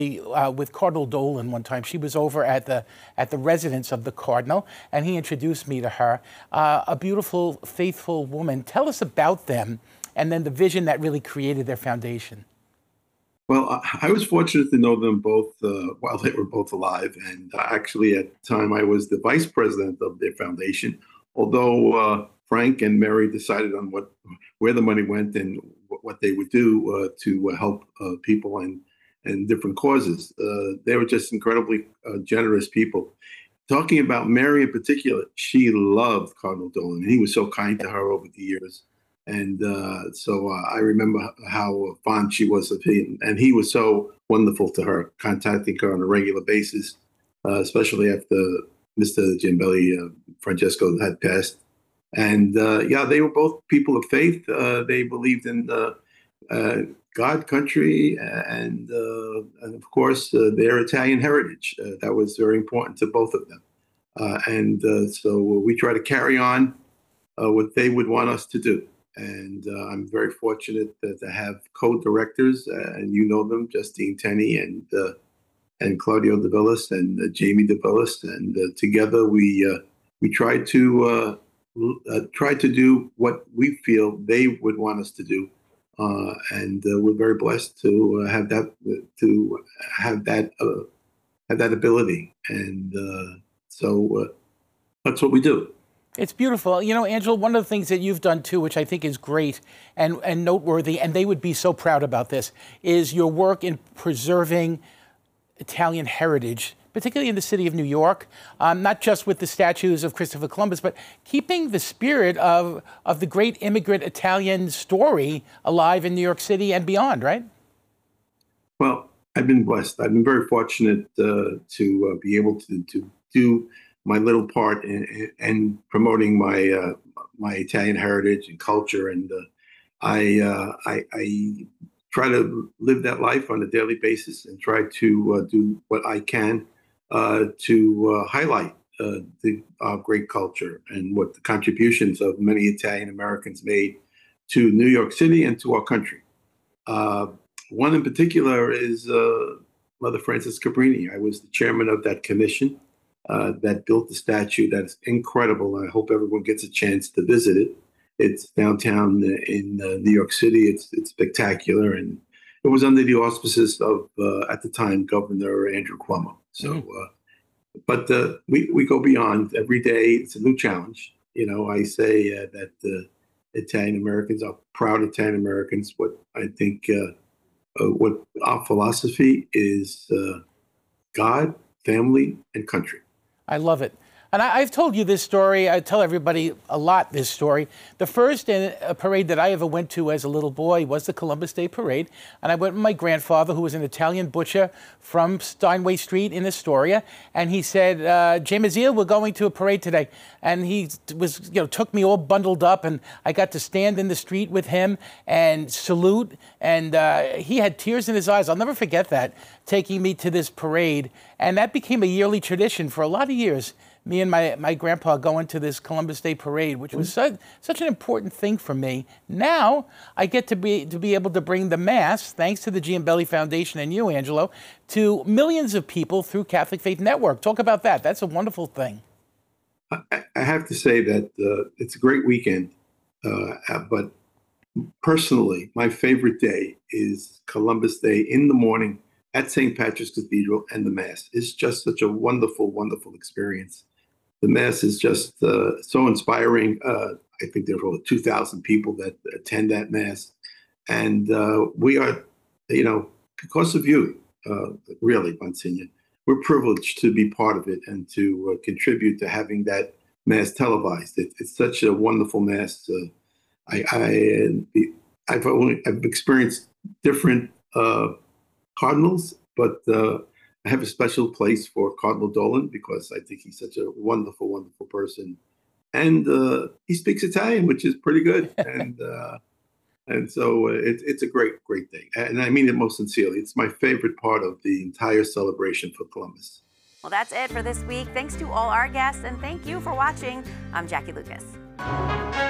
with Cardinal Dolan one time. She was over at the residence of the Cardinal, and he introduced me to her. A beautiful, faithful woman. Tell us about them, and then the vision that really created their foundation. Well, I was fortunate to know them both while they were both alive. And actually, at the time, I was the vice president of their foundation. Although Frank and Mary decided on where the money went and what they would do to help people and different causes. They were just incredibly generous people. Talking about Mary in particular, she loved Cardinal Dolan. He was so kind to her over the years. And so I remember how fond she was of him. And he was so wonderful to her, contacting her on a regular basis, especially after Mr. Giambelli Francesco had passed. And yeah, they were both people of faith. They believed in God, country, and of course, their Italian heritage. That was very important to both of them. So we try to carry on what they would want us to do. And I'm very fortunate to have co-directors, and you know them, Justine Tenney and Claudio De Villas and Jamie De Villas, and together we try to do what we feel they would want us to do, and we're very blessed to have that ability, and so that's what we do. It's beautiful. You know, Angela, one of the things that you've done too, which I think is great and noteworthy, and they would be so proud about this, is your work in preserving Italian heritage, particularly in the city of New York, not just with the statues of Christopher Columbus, but keeping the spirit of the great immigrant Italian story alive in New York City and beyond, right? Well, I've been blessed. I've been very fortunate to be able to do my little part in promoting my Italian heritage and culture, and I try to live that life on a daily basis and try to do what I can to highlight our great culture and what the contributions of many Italian Americans made to New York City and to our country. One in particular is Mother Frances Cabrini. I was the chairman of that commission that built the statue. That's incredible. I hope everyone gets a chance to visit it. It's downtown in New York City. It's spectacular, and it was under the auspices of at the time Governor Andrew Cuomo. So, but we go beyond. Every day it's a new challenge. You know, I say that Italian Americans are proud Italian Americans. What I think, what our philosophy is: God, family, and country. I love it. And I've told you this story. I tell everybody a lot this story. The first parade that I ever went to as a little boy was the Columbus Day Parade. And I went with my grandfather, who was an Italian butcher from Steinway Street in Astoria. And he said, Jay Mazzia, we're going to a parade today. And he was, took me all bundled up, and I got to stand in the street with him and salute. And he had tears in his eyes. I'll never forget that, taking me to this parade. And that became a yearly tradition for a lot of years. Me and my grandpa going to this Columbus Day Parade, which was such an important thing for me. Now I get to be able to bring the Mass, thanks to the Giambelli Foundation and you, Angelo, to millions of people through Catholic Faith Network. Talk about that. That's a wonderful thing. I have to say that it's a great weekend, but personally, my favorite day is Columbus Day in the morning at St. Patrick's Cathedral and the Mass. It's just such a wonderful, wonderful experience. The Mass is just so inspiring. I think there's over 2,000 people that attend that Mass. And we are, because of you, really, Monsignor, we're privileged to be part of it and to contribute to having that Mass televised. It's such a wonderful Mass. I've experienced different cardinals, but I have a special place for Cardinal Dolan because I think he's such a wonderful, wonderful person, and he speaks Italian, which is pretty good, and so it's a great, great thing, and I mean it most sincerely. It's my favorite part of the entire celebration for Columbus. Well, that's it for this week. Thanks to all our guests, and thank you for watching. I'm Jackie Lucas.